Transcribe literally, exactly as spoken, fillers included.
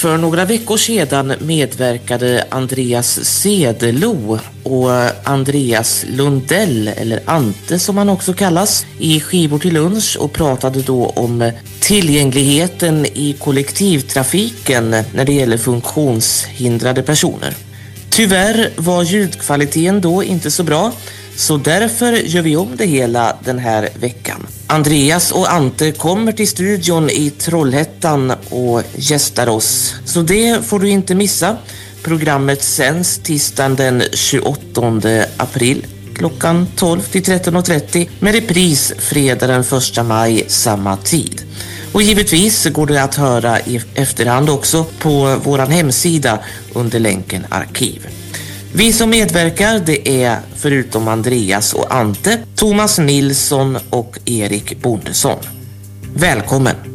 För några veckor sedan medverkade Andreas Cederlo och Andreas Lundell, eller Ante som han också kallas, i Skivor till lunch och pratade då om tillgängligheten i kollektivtrafiken när det gäller funktionshindrade personer. Tyvärr var ljudkvaliteten då inte så bra, så därför gör vi om det hela den här veckan. Andreas och Ante kommer till studion i Trollhättan och gästar oss. Så det får du inte missa. Programmet sänds tisdagen den tjugoåttonde april klockan tolv till tretton och trettio med repris fredag den första maj samma tid. Och givetvis går det att höra i efterhand också på våran hemsida under länken arkiv. Vi som medverkar, det är förutom Andreas och Ante, Thomas Nilsson och Erik Bondesson. Välkommen!